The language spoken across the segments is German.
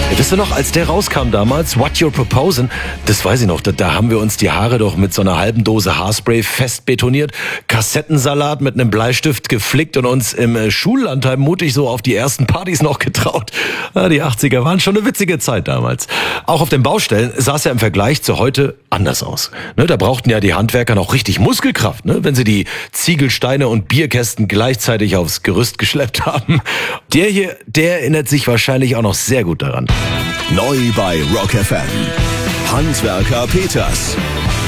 Wisst ihr noch, als der rauskam damals, What You're Proposing, das weiß ich noch, da haben wir uns die Haare doch mit so einer halben Dose Haarspray fest betoniert, Kassettensalat mit einem Bleistift geflickt und uns im Schullandheim mutig so auf die ersten Partys noch getraut. Ja, die 80er waren schon eine witzige Zeit damals. Auch auf den Baustellen sah es ja im Vergleich zu heute anders aus. Ne, da brauchten ja die Handwerker noch richtig Muskelkraft, ne, wenn sie die Ziegelsteine und Bierkästen gleichzeitig aufs Gerüst geschleppt haben. Der hier, der erinnert sich wahrscheinlich auch noch sehr gut daran. Neu bei Rock FM. Handwerker Peters.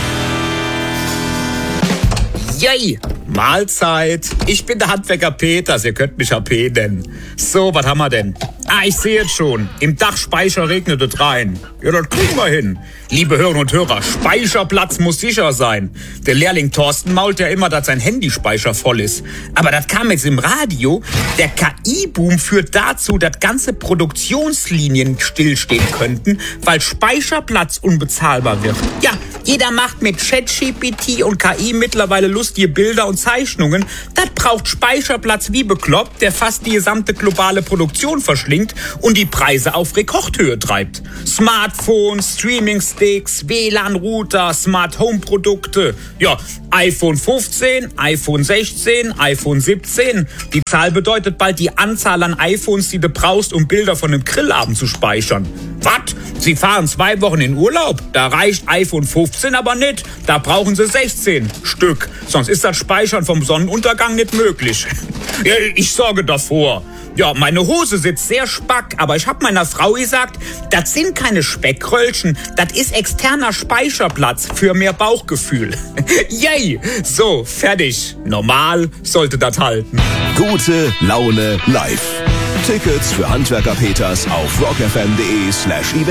Yay! Mahlzeit! Ich bin der Handwerker Peters, ihr könnt mich HP nennen. So, was haben wir denn? Ich sehe es schon. Im Dachspeicher regnet es rein. Ja, das kriegen wir hin. Liebe Hörerinnen und Hörer, Speicherplatz muss sicher sein. Der Lehrling Thorsten mault ja immer, dass sein Handyspeicher voll ist. Aber das kam jetzt im Radio. Der KI-Boom führt dazu, dass ganze Produktionslinien stillstehen könnten, weil Speicherplatz unbezahlbar wird. Ja, jeder macht mit ChatGPT und KI mittlerweile lustige Bilder und Zeichnungen. Das braucht Speicherplatz wie bekloppt, der fast die gesamte globale Produktion verschlingt und die Preise auf Rekordhöhe treibt. Smartphones, Streaming-Sticks, WLAN-Router, Smart-Home-Produkte. Ja, iPhone 15, iPhone 16, iPhone 17. Die Zahl bedeutet bald die Anzahl an iPhones, die du brauchst, um Bilder von einem Grillabend zu speichern. Was? Sie fahren 2 Wochen in Urlaub? Da reicht iPhone 15 aber nicht. Da brauchen sie 16 Stück. Sonst ist das Speichern vom Sonnenuntergang nicht möglich. Ja, ich sorge davor. Ja, meine Hose sitzt sehr spack, aber ich habe meiner Frau gesagt, das sind keine Speckröllchen, das ist externer Speicherplatz für mehr Bauchgefühl. Yay! So, fertig. Normal sollte das halten. Gute Laune live. Tickets für Handwerker Peters auf rockfm.de/events.